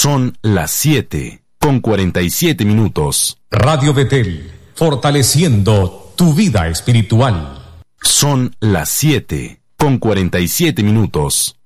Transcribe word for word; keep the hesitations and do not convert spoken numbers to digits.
Son las siete con cuarenta y siete minutos. Radio Betel, fortaleciendo tu vida espiritual. Son las siete con cuarenta y siete minutos.